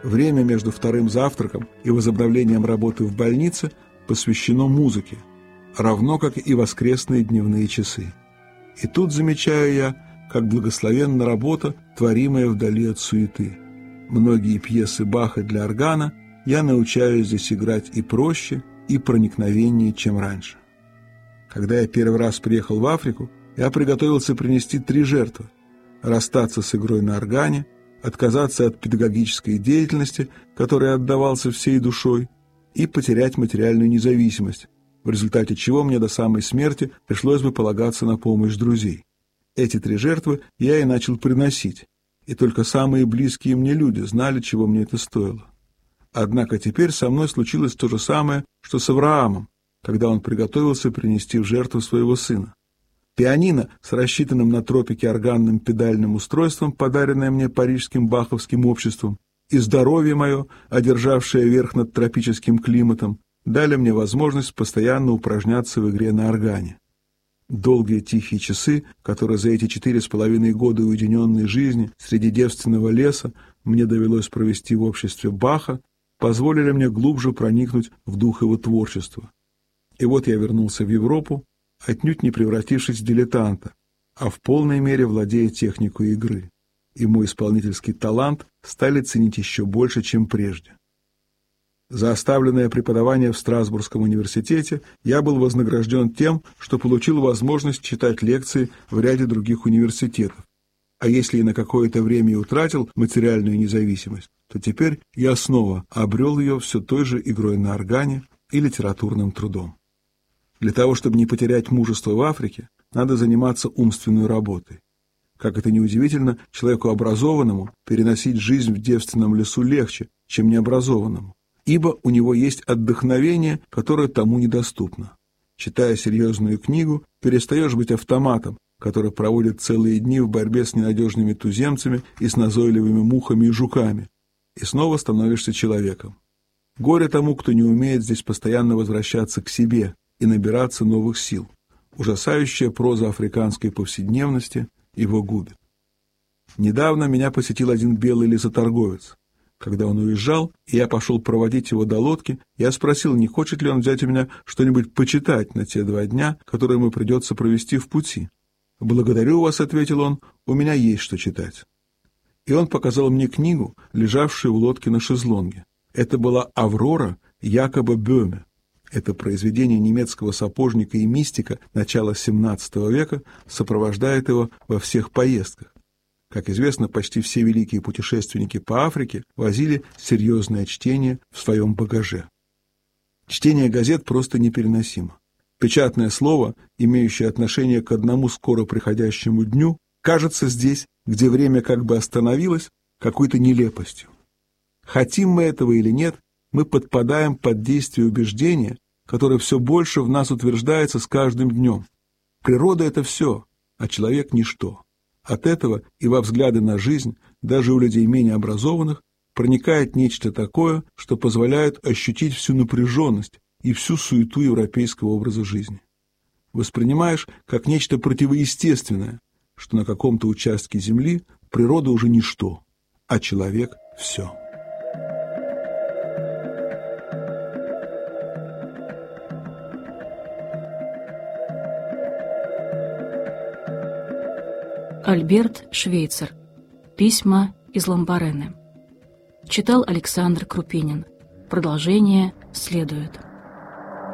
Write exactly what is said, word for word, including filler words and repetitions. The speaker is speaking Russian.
Время между вторым завтраком и возобновлением работы в больнице посвящено музыке, равно как и воскресные дневные часы. И тут замечаю я, как благословенна работа, творимая вдали от суеты. Многие пьесы Баха для органа я научаюсь здесь играть и проще, и проникновеннее, чем раньше. Когда я первый раз приехал в Африку, я приготовился принести три жертвы: расстаться с игрой на органе, отказаться от педагогической деятельности, которой отдавался всей душой, и потерять материальную независимость, в результате чего мне до самой смерти пришлось бы полагаться на помощь друзей. Эти три жертвы я и начал приносить, и только самые близкие мне люди знали, чего мне это стоило. Однако теперь со мной случилось то же самое, что с Авраамом, когда он приготовился принести в жертву своего сына. Пианино с рассчитанным на тропике органным педальным устройством, подаренное мне парижским баховским обществом, и здоровье мое, одержавшее верх над тропическим климатом, дали мне возможность постоянно упражняться в игре на органе. Долгие тихие часы, которые за эти четыре с половиной года уединенной жизни среди девственного леса мне довелось провести в обществе Баха, позволили мне глубже проникнуть в дух его творчества. И вот я вернулся в Европу, отнюдь не превратившись в дилетанта, а в полной мере владея техникой игры, и мой исполнительский талант стали ценить еще больше, чем прежде. За оставленное преподавание в Страсбургском университете я был вознагражден тем, что получил возможность читать лекции в ряде других университетов. А если и на какое-то время и утратил материальную независимость, то теперь я снова обрел ее все той же игрой на органе и литературным трудом. Для того, чтобы не потерять мужество в Африке, надо заниматься умственной работой. Как это ни удивительно, человеку образованному переносить жизнь в девственном лесу легче, чем необразованному, ибо у него есть отдохновение, которое тому недоступно. Читая серьезную книгу, перестаешь быть автоматом, который проводит целые дни в борьбе с ненадежными туземцами и с назойливыми мухами и жуками, и снова становишься человеком. Горе тому, кто не умеет здесь постоянно возвращаться к себе и набираться новых сил. Ужасающая проза африканской повседневности его губит. Недавно меня посетил один белый лесоторговец. Когда он уезжал, и я пошел проводить его до лодки, я спросил, не хочет ли он взять у меня что-нибудь почитать на те два дня, которые ему придется провести в пути. «Благодарю вас», — ответил он, — «у меня есть что читать». И он показал мне книгу, лежавшую в лодке на шезлонге. Это была «Аврора» Якоба Бёме. Это произведение немецкого сапожника и мистика начала семнадцатого века сопровождает его во всех поездках. Как известно, почти все великие путешественники по Африке возили серьезное чтение в своем багаже. Чтение газет просто непереносимо. Печатное слово, имеющее отношение к одному скоро приходящему дню, кажется здесь, где время как бы остановилось, какой-то нелепостью. Хотим мы этого или нет, мы подпадаем под действие убеждения, которое все больше в нас утверждается с каждым днем. Природа — это все, а человек — ничто. От этого и во взгляды на жизнь, даже у людей менее образованных, проникает нечто такое, что позволяет ощутить всю напряженность и всю суету европейского образа жизни. Воспринимаешь как нечто противоестественное, что на каком-то участке земли природа уже ничто, а человек — все. Альберт Швейцер. Письма из Ламбарене. Читал Александр Крупинин. Продолжение следует.